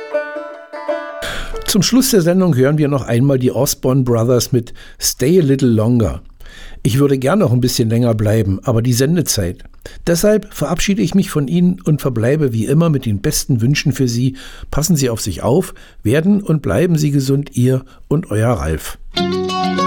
Zum Schluss der Sendung hören wir noch einmal die Osborne Brothers mit Stay a Little Longer. Ich würde gern noch ein bisschen länger bleiben, aber die Sendezeit. Deshalb verabschiede ich mich von Ihnen und verbleibe wie immer mit den besten Wünschen für Sie. Passen Sie auf sich auf, werden und bleiben Sie gesund, Ihr und Euer Ralf.